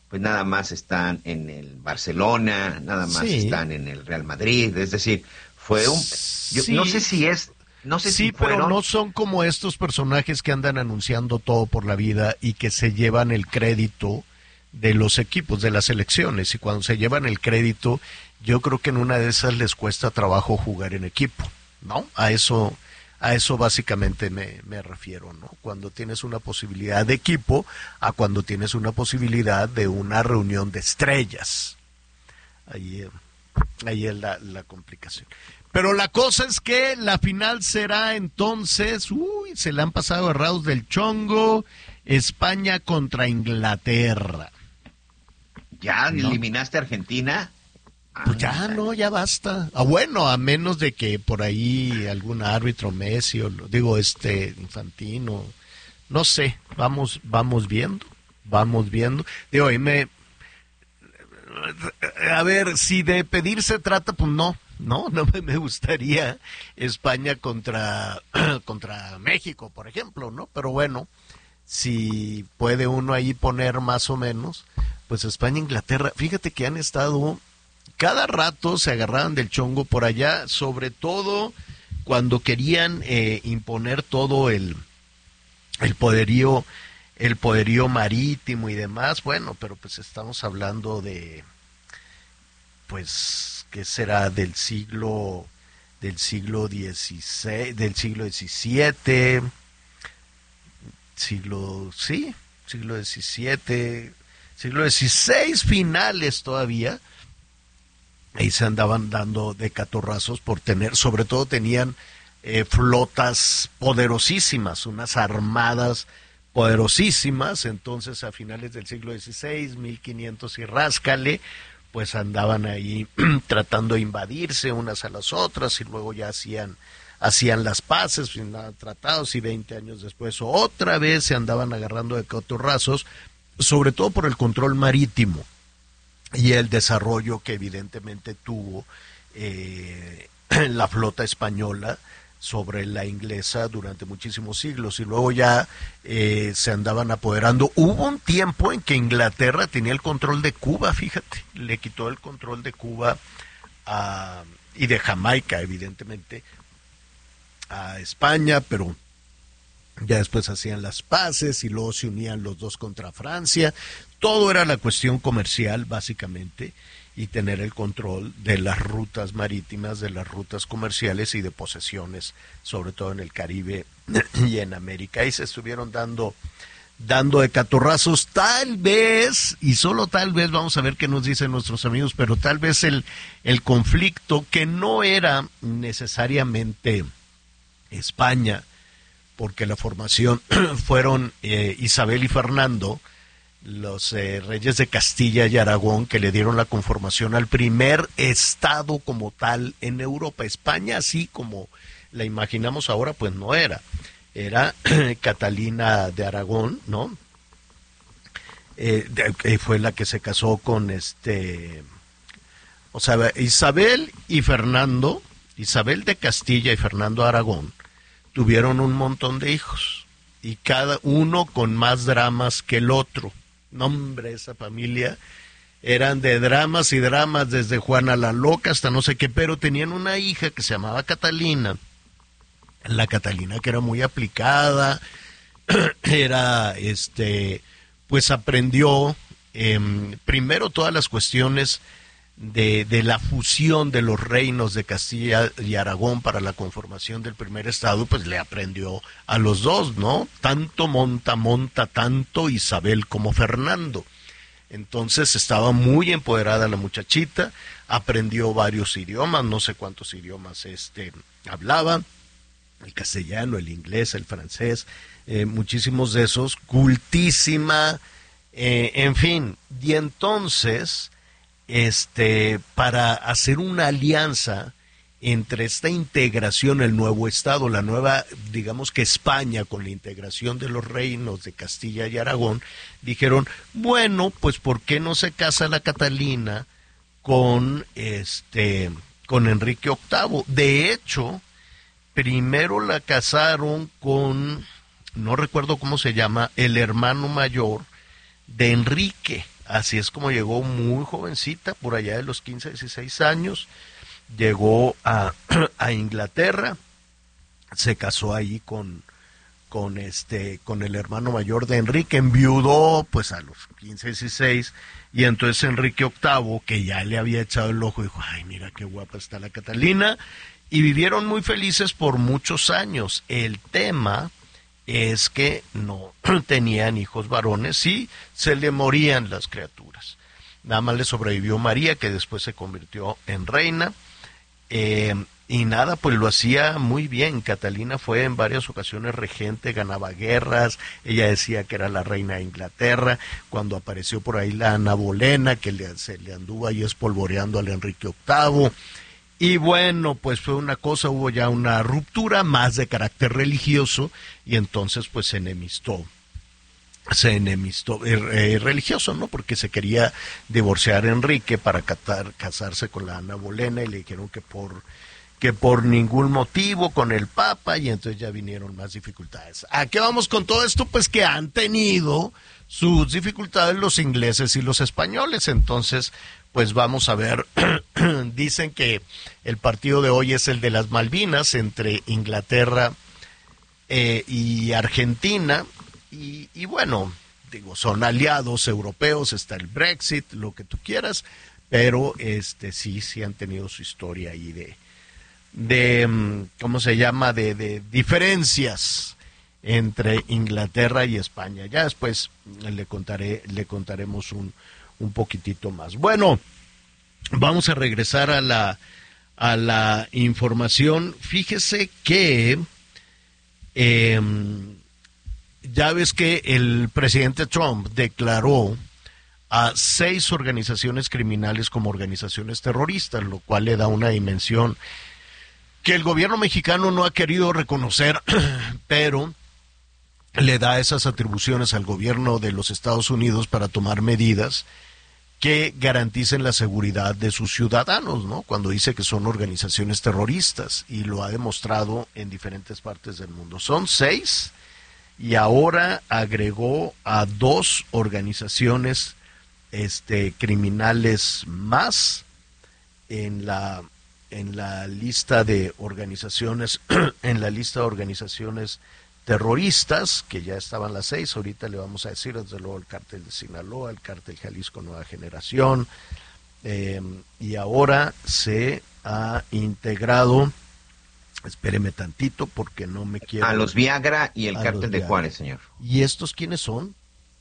C: pues nada más están en el Barcelona, nada más sí. están en el Real Madrid, es decir, fue un... Yo sí. no sé si es... No sé
A: sí,
C: si fueron...
A: pero no son como estos personajes que andan anunciando todo por la vida y que se llevan el crédito de los equipos, de las selecciones, y cuando se llevan el crédito, yo creo que en una de esas les cuesta trabajo jugar en equipo, ¿no? A eso... A eso básicamente me, me refiero, ¿no? Cuando tienes una posibilidad de equipo, a cuando tienes una posibilidad de una reunión de estrellas. Ahí, ahí es la, la complicación. Pero la cosa es que la final será entonces, uy, se le han pasado errados del chongo, España contra Inglaterra.
C: ¿Ya
A: ¿No?
C: eliminaste a Argentina?
A: Pues ya no, ya basta. Ah, bueno, a menos de que por ahí algún árbitro Messi o digo este Infantino, no sé, vamos vamos viendo, vamos viendo. Digo, y me a ver, si de pedir se trata, pues no, no, no me, me gustaría España contra contra México, por ejemplo, ¿no? Pero bueno, si puede uno ahí poner más o menos, pues España Inglaterra, fíjate que han estado cada rato se agarraban del chongo por allá, sobre todo cuando querían eh, imponer todo el, el poderío, el poderío marítimo y demás. Bueno, pero pues estamos hablando de, pues, ¿qué será? Del siglo, del siglo dieciséis, del siglo diecisiete, siglo, sí, siglo diecisiete, siglo dieciséis finales todavía. Ahí se andaban dando de catorrazos por tener, sobre todo tenían eh, flotas poderosísimas, unas armadas poderosísimas. Entonces a finales del siglo dieciséis, mil quinientos y ráscale, pues andaban ahí tratando de invadirse unas a las otras y luego ya hacían, hacían las paces, firmaban tratados y veinte años después otra vez se andaban agarrando de catorrazos, sobre todo por el control marítimo y el desarrollo que evidentemente tuvo eh, la flota española sobre la inglesa durante muchísimos siglos, y luego ya eh, se andaban apoderando. Hubo un tiempo en que Inglaterra tenía el control de Cuba, fíjate, le quitó el control de Cuba a, y de Jamaica, evidentemente, a España, pero ya después hacían las paces y luego se unían los dos contra Francia. Todo era la cuestión comercial, básicamente, y tener el control de las rutas marítimas, de las rutas comerciales y de posesiones, sobre todo en el Caribe y en América. Ahí se estuvieron dando, dando de catorrazos, tal vez, y solo tal vez, vamos a ver qué nos dicen nuestros amigos, pero tal vez el, el conflicto que no era necesariamente España, porque la formación fueron eh, Isabel y Fernando, los eh, reyes de Castilla y Aragón, que le dieron la conformación al primer estado como tal en Europa. España, así como la imaginamos ahora, pues no era. Era Catalina de Aragón, ¿no? Eh, de, fue la que se casó con este... O sea, Isabel y Fernando, Isabel de Castilla y Fernando de Aragón, tuvieron un montón de hijos, y cada uno con más dramas que el otro. No, hombre, esa familia eran de dramas y dramas, desde Juana la Loca hasta no sé qué, pero tenían una hija que se llamaba Catalina, la Catalina que era muy aplicada, era, este, pues aprendió eh, primero todas las cuestiones de, de la fusión de los reinos de Castilla y Aragón para la conformación del primer estado, pues le aprendió a los dos, ¿no? Tanto monta, monta tanto Isabel como Fernando. Entonces estaba muy empoderada la muchachita, aprendió varios idiomas, no sé cuántos idiomas este hablaba, el castellano, el inglés, el francés, eh, muchísimos de esos, cultísima, eh, en fin, y entonces... Este, para hacer una alianza entre esta integración, el nuevo Estado, la nueva, digamos que España, con la integración de los reinos de Castilla y Aragón, dijeron, bueno, pues ¿por qué no se casa la Catalina con este, con Enrique octavo? De hecho, primero la casaron con, no recuerdo cómo se llama, el hermano mayor de Enrique. así es como llegó muy jovencita, por allá de los quince, dieciséis años, llegó a, a Inglaterra, se casó ahí con, con este, con el hermano mayor de Enrique, enviudó pues a los quince, dieciséis, y entonces Enrique octavo, que ya le había echado el ojo, dijo, ay, mira qué guapa está la Catalina, y vivieron muy felices por muchos años. El tema es que no tenían hijos varones, sí, se le morían las criaturas. Nada más le sobrevivió María, que después se convirtió en reina, eh, y nada, pues lo hacía muy bien. Catalina fue en varias ocasiones regente, ganaba guerras, ella decía que era la reina de Inglaterra, cuando apareció por ahí la Ana Bolena, que le, se le anduvo ahí espolvoreando al Enrique octavo, y bueno, pues fue una cosa, hubo ya una ruptura más de carácter religioso, y entonces pues se enemistó, se enemistó, eh, eh, religioso, ¿no? Porque se quería divorciar Enrique para catar, casarse con la Ana Bolena, y le dijeron que por que por ningún motivo con el Papa, y entonces ya vinieron más dificultades. ¿A qué vamos con todo esto? Pues que han tenido sus dificultades los ingleses y los españoles, entonces pues vamos a ver, dicen que el partido de hoy es el de las Malvinas, entre Inglaterra eh, y Argentina, y, y bueno, digo, son aliados europeos, está el Brexit, lo que tú quieras, pero este sí, sí han tenido su historia ahí de de, ¿cómo se llama?, de, de diferencias entre Inglaterra y España. Ya después le contaré, le contaremos un, un poquitito más. Bueno, vamos a regresar a la, a la información. Fíjese que eh, ya ves que el presidente Trump declaró a seis organizaciones criminales como organizaciones terroristas, lo cual le da una dimensión que el gobierno mexicano no ha querido reconocer, pero le da esas atribuciones al gobierno de los Estados Unidos para tomar medidas que garanticen la seguridad de sus ciudadanos, ¿no? Cuando dice que son organizaciones terroristas, y lo ha demostrado en diferentes partes del mundo. Son seis, y ahora agregó a dos organizaciones este, criminales más en la en la lista de organizaciones, en la lista de organizaciones terroristas, que ya estaban las seis, ahorita le vamos a decir, desde luego el Cártel de Sinaloa, el Cártel Jalisco Nueva Generación, eh, y ahora se ha integrado, espéreme tantito porque no me quiero...
C: A los Viagra y el Cártel de Juárez, señor.
A: ¿Y estos quiénes son?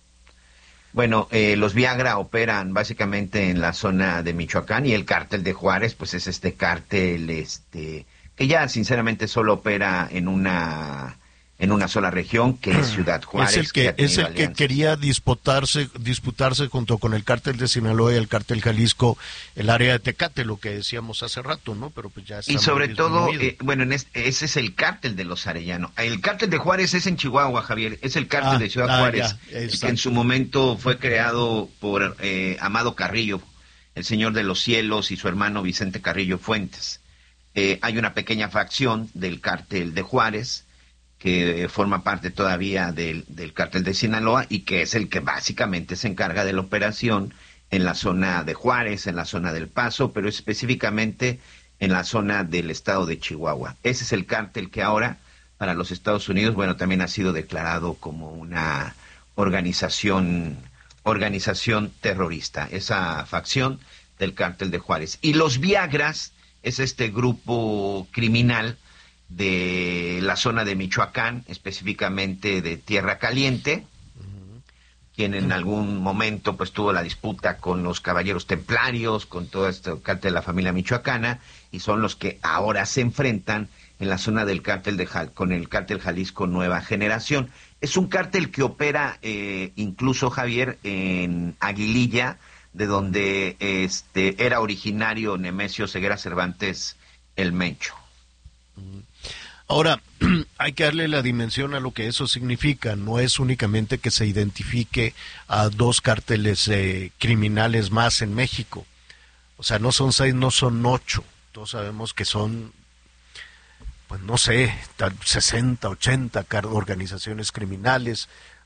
C: Bueno, eh, los Viagra operan básicamente en la zona de Michoacán, y el Cártel de Juárez, pues es este cártel este, que ya sinceramente solo opera en una en una sola región, que es Ciudad Juárez.
A: Es el que,
C: que
A: es el que quería disputarse, disputarse junto con el Cártel de Sinaloa y el Cártel Jalisco el área de Tecate, lo que decíamos hace rato, ¿no? Pero pues ya está.
C: Y sobre todo, eh, bueno, en este, ese es el Cártel de los Arellano. El Cártel de Juárez es en Chihuahua, Javier, es el Cártel ah, de Ciudad ah, Juárez, ya, que en su momento fue creado por eh, Amado Carrillo, el Señor de los Cielos, y su hermano Vicente Carrillo Fuentes. Eh, hay una pequeña facción del Cártel de Juárez, que forma parte todavía del, del Cártel de Sinaloa, y que es el que básicamente se encarga de la operación en la zona de Juárez, en la zona del Paso, pero específicamente en la zona del estado de Chihuahua. Ese es el cártel que ahora, para los Estados Unidos, bueno, también ha sido declarado como una organización, organización terrorista, esa facción del Cártel de Juárez. Y los Viagras es este grupo criminal de la zona de Michoacán, específicamente de Tierra Caliente, uh-huh. quien en algún momento pues tuvo la disputa con los caballeros templarios, con todo este cártel de la familia michoacana, y son los que ahora se enfrentan en la zona del cártel de Jal- con el Cártel Jalisco Nueva Generación. Es un cártel que opera eh, incluso, Javier, en Aguililla, de donde este era originario Nemesio Ceguera Cervantes el Mencho.
A: Uh-huh. Ahora, hay que darle la dimensión a lo que eso significa. No es únicamente que se identifique a dos cárteles eh, criminales más en México. O sea, no son seis, no son ocho. Todos sabemos que son, pues no sé, sesenta, ochenta organizaciones criminales.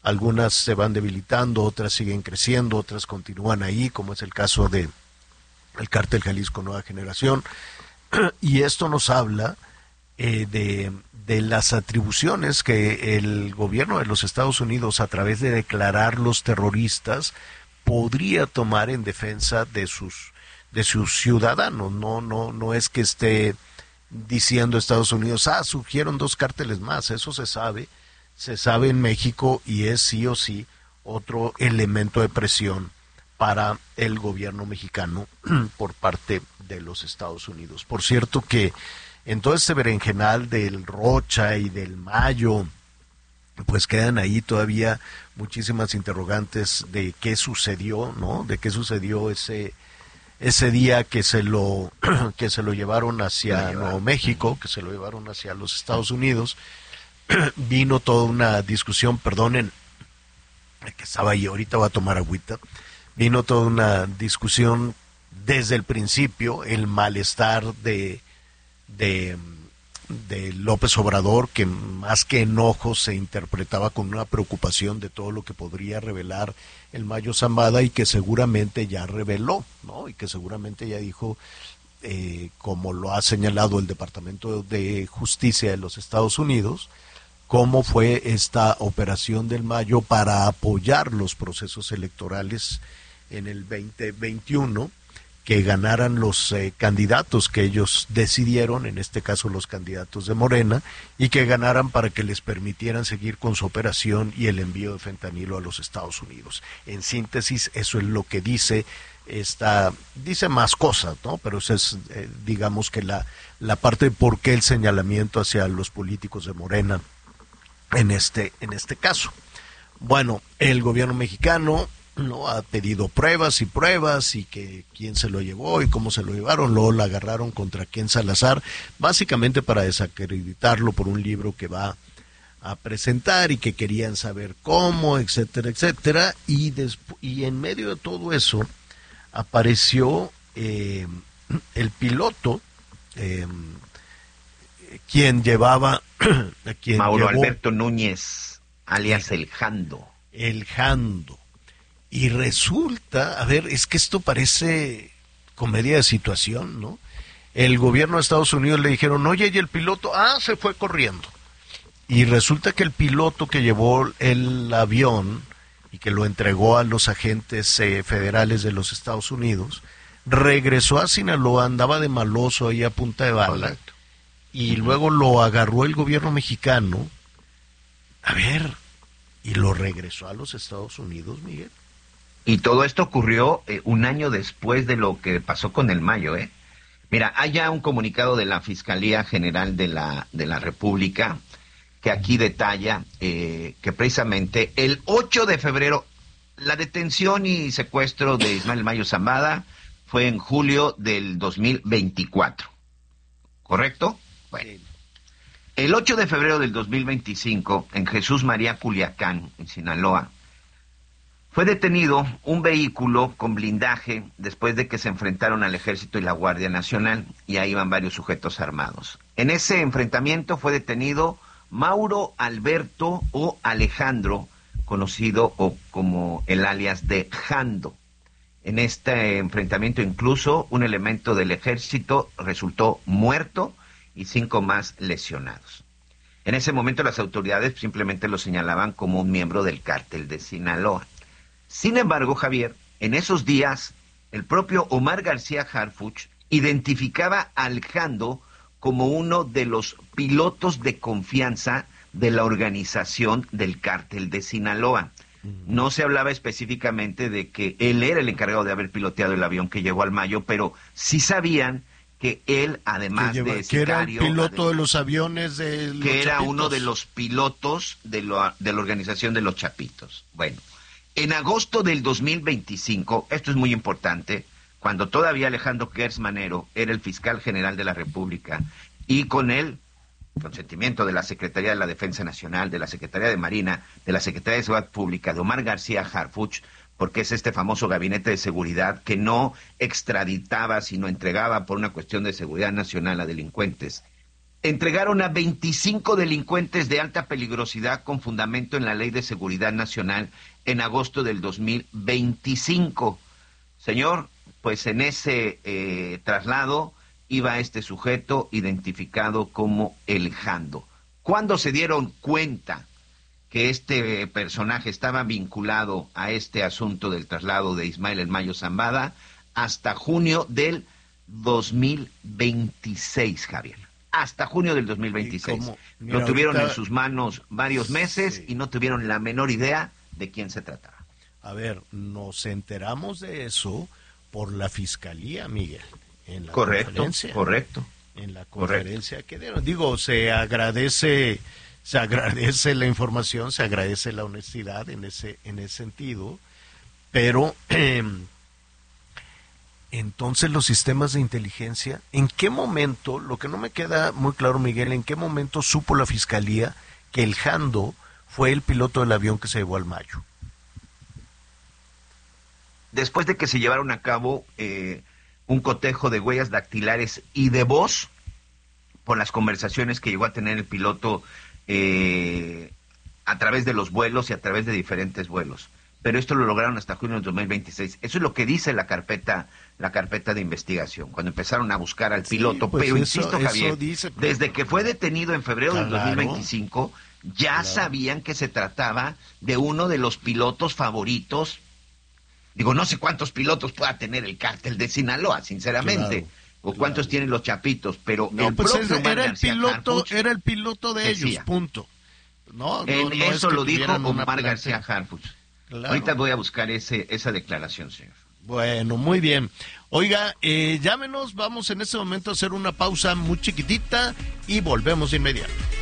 A: algunas se van debilitando, otras siguen creciendo, otras continúan ahí, como es el caso de el Cártel Jalisco Nueva Generación, y esto nos habla eh, de, de las atribuciones que el gobierno de los Estados Unidos, a través de declararlos terroristas, podría tomar en defensa de sus de sus ciudadanos. No, no, no es que esté diciendo Estados Unidos, ah, surgieron dos cárteles más, eso se sabe, se sabe en México y es sí o sí otro elemento de presión para el gobierno mexicano por parte de los Estados Unidos. Por cierto que en todo este berenjenal del Rocha y del Mayo, pues quedan ahí todavía muchísimas interrogantes de qué sucedió, ¿no? De qué sucedió ese ese día que se lo que se lo llevaron hacia Nuevo México, que se lo llevaron hacia los Estados Unidos. Vino toda una discusión, perdonen, que estaba ahí, ahorita voy a tomar agüita. Vino toda una discusión desde el principio, el malestar de de de López Obrador, que más que enojo se interpretaba con una preocupación de todo lo que podría revelar el Mayo Zambada, y que seguramente ya reveló, ¿no? Y que seguramente ya dijo, eh, como lo ha señalado el Departamento de Justicia de los Estados Unidos, cómo fue esta operación del Mayo para apoyar los procesos electorales en el veinte veintiuno, que ganaran los eh, candidatos que ellos decidieron, en este caso los candidatos de Morena, y que ganaran para que les permitieran seguir con su operación y el envío de fentanilo a los Estados Unidos. En síntesis, eso es lo que dice esta, dice más cosas, ¿no? Pero eso es, eh, digamos que la, la parte de por qué el señalamiento hacia los políticos de Morena en este, en este caso. Bueno, el gobierno mexicano no ha pedido pruebas y pruebas, y que quién se lo llevó y cómo se lo llevaron. Luego la agarraron contra Ken Salazar, básicamente para desacreditarlo por un libro que va a presentar y que querían saber cómo, etcétera, etcétera. Y, despu- y en medio de todo eso apareció eh, el piloto, eh, quien llevaba quien
C: Mauro
A: llevó,
C: Alberto Núñez, alias El Jando.
A: El Jando. Y resulta, a ver, es que esto parece comedia de situación, ¿no? El gobierno de Estados Unidos le dijeron, oye, y el piloto, ah, se fue corriendo. Y resulta que el piloto que llevó el avión y que lo entregó a los agentes eh, federales de los Estados Unidos, regresó a Sinaloa, andaba de maloso ahí a punta de bala, correcto, y uh-huh. luego lo agarró el gobierno mexicano, a ver, y lo regresó a los Estados Unidos, Miguel.
C: Y todo esto ocurrió eh, un año después de lo que pasó con el Mayo, ¿eh? Mira, hay ya un comunicado de la Fiscalía General de la, de la República que aquí detalla eh, que precisamente el ocho de febrero, la detención y secuestro de Ismael Mayo Zambada fue en julio del dos mil veinticuatro, ¿correcto? Bueno, el ocho de febrero del dos mil veinticinco, en Jesús María Culiacán, en Sinaloa, fue detenido un vehículo con blindaje después de que se enfrentaron al Ejército y la Guardia Nacional, y ahí iban varios sujetos armados. En ese enfrentamiento fue detenido Mauro Alberto o Alejandro, conocido o como el alias de Jando. En este enfrentamiento incluso un elemento del Ejército resultó muerto y cinco más lesionados. En ese momento las autoridades simplemente lo señalaban como un miembro del cártel de Sinaloa. Sin embargo, Javier, en esos días, el propio Omar García Harfuch identificaba al Jando como uno de los pilotos de confianza de la organización del cártel de Sinaloa. No se hablaba específicamente de que él era el encargado de haber piloteado el avión que llegó al Mayo, pero sí sabían que él, además
A: lleva,
C: de
A: sicario, que era el piloto
C: además,
A: de los aviones de los
C: que era
A: Chapitos.
C: Uno de los pilotos de, lo, de la organización de los Chapitos. Bueno, en agosto del dos mil veinticinco, esto es muy importante, cuando todavía Alejandro Gertz Manero era el fiscal general de la República, y con él, consentimiento de la Secretaría de la Defensa Nacional, de la Secretaría de Marina, de la Secretaría de Seguridad Pública, de Omar García Harfuch, porque es este famoso gabinete de seguridad que no extraditaba, sino entregaba por una cuestión de seguridad nacional a delincuentes. Entregaron a veinticinco delincuentes de alta peligrosidad con fundamento en la Ley de Seguridad Nacional en agosto del dos mil veinticinco. Señor, pues en ese eh, traslado iba este sujeto identificado como El Jando. ¿Cuándo se dieron cuenta que este personaje estaba vinculado a este asunto del traslado de Ismael El Mayo Zambada? Hasta junio del dos mil veintiséis, Javier. Hasta junio del dos mil veintiséis. Mira, lo tuvieron ahorita en sus manos varios meses sí. y no tuvieron la menor idea de quién se trataba.
A: A ver, nos enteramos de eso por la Fiscalía, Miguel. En la
C: correcto,
A: conferencia,
C: correcto.
A: En la conferencia correcto. que dieron. Digo, se agradece, se agradece la información, se agradece la honestidad en ese, en ese sentido, pero eh, entonces los sistemas de inteligencia, ¿en qué momento, lo que no me queda muy claro, Miguel, en qué momento supo la Fiscalía que El Jando fue el piloto del avión que se llevó al Mayo?
C: Después de que se llevaron a cabo eh, un cotejo de huellas dactilares y de voz por las conversaciones que llegó a tener el piloto eh, a través de los vuelos y a través de diferentes vuelos. Pero esto lo lograron hasta junio del dos mil veintiséis. Eso es lo que dice la carpeta la carpeta de investigación, cuando empezaron a buscar al piloto. Sí, pues pero eso, insisto, Javier, dice, pero... desde que fue detenido en febrero claro. del dos mil veinticinco, ya claro. sabían que se trataba de uno de los pilotos favoritos. Digo, no sé cuántos pilotos pueda tener el cártel de Sinaloa, sinceramente, claro, o cuántos claro. tienen los chapitos, pero
A: no,
C: el
A: pues
C: propio
A: era el piloto, Harfuch, era el piloto de decía, ellos, punto. No, no,
C: en
A: no
C: eso
A: es
C: lo dijo Omar
A: planta.
C: García Harfuch. Claro. Ahorita voy a buscar ese esa declaración, señor.
A: Bueno, muy bien. Oiga, eh, llámenos, vamos en este momento a hacer una pausa muy chiquitita y volvemos de inmediato.